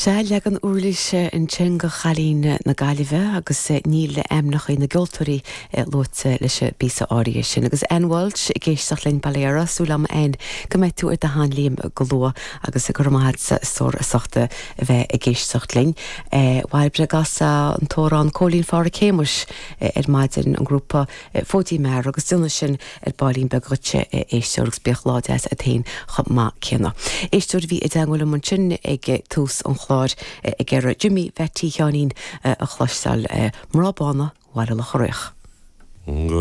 Se legan úrlis in tsinga chalín na Gaillimhe agus níl le amnach in na gultúirí lóta leis bísa áirí sin agus anhailt i ggéisteach linn baléara súlam ein go méid tú ar de hánlíam golua agus gur maithad sór sochta bheith i ggéisteach linn. Bhaib gas an tórán cólín fára céimus maidin an grúpa fótí mer agus duna sin bailín begutse éisteúgus beachláideas a tain chumma céna. Éisteúr bhí i dangula man sin ag tús an chláir i ggéire Jimmy Vetty Cheanín a chluisteáil mrábána bhaile le choréach.